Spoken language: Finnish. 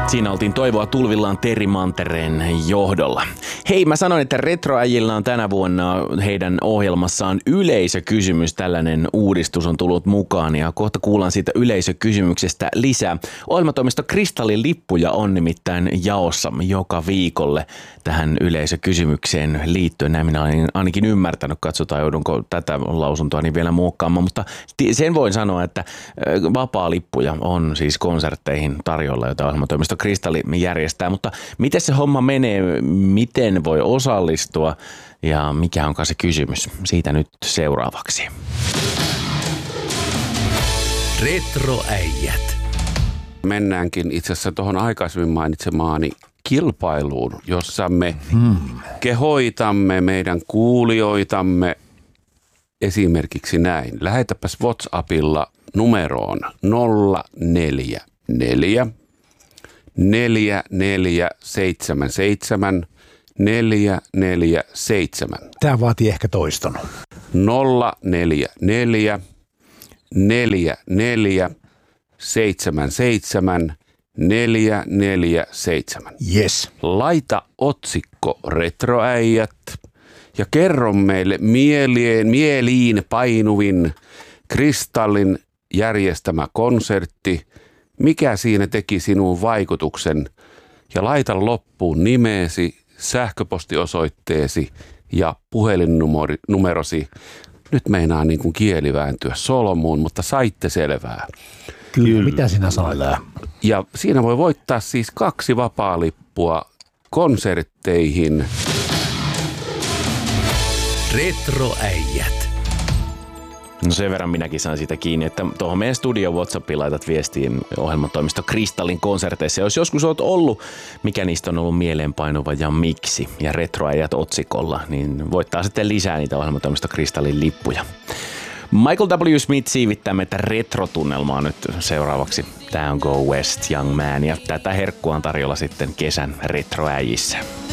Siinä oltiin Toivoa tulvillaan Terri Mantereen johdolla. Hei, mä sanoin, että Retroäjillä on tänä vuonna heidän ohjelmassaan yleisökysymys. Tällainen uudistus on tullut mukaan ja kohta kuullaan siitä yleisökysymyksestä lisää. Ohjelmatoimisto Kristallin lippuja on nimittäin jaossa joka viikolle tähän yleisökysymykseen liittyen. Näin minä olen ainakin ymmärtänyt. Katsotaan, joudunko tätä lausuntoa niin vielä muokkaamaan. Mutta sen voin sanoa, että vapaa-lippuja on siis konsertteihin tarjolla, jota ohjelmatoimisto Kristalli järjestää. Mutta miten se homma menee, miten voi osallistua ja mikä onkaan se kysymys? Siitä nyt seuraavaksi. Retroäijät. Mennäänkin itse asiassa tuohon aikaisemmin mainitsemaani kilpailuun, jossa me kehoitamme meidän kuulijoitamme esimerkiksi näin. Lähetäpäs WhatsAppilla numeroon 044 4477 447. Tämä vaatii ehkä toiston. 044 4477 447. Yes. Laita otsikko Retroäijät ja kerro meille mieliin painuvin Kristallin järjestämä konsertti. Mikä siinä teki sinun vaikutuksen? Ja laita loppuun nimeesi, sähköpostiosoitteesi ja puhelinnumerosi. Nyt meinaa niin kuin kieli vääntyä solmuun, mutta saitte selvää. Kyllä. Mitä sinä sanoit? Ja siinä voi voittaa siis 2 vapaa-lippua konsertteihin. Retroäijät. No sen verran minäkin saan siitä kiinni, että tuohon meidän studio WhatsAppiin laitat viestiin ohjelmatoimisto Kristallin konserteissa. Jos joskus olet ollut, mikä niistä on ollut mieleenpainuva ja miksi, ja Retroäijät otsikolla, niin voittaa sitten lisää niitä ohjelmatoimisto Kristallin lippuja. Michael W. Smith siivittää meitä retrotunnelmaa nyt seuraavaksi. Tää on Go West Young Man ja tätä herkkua on tarjolla sitten kesän Retroäijissä.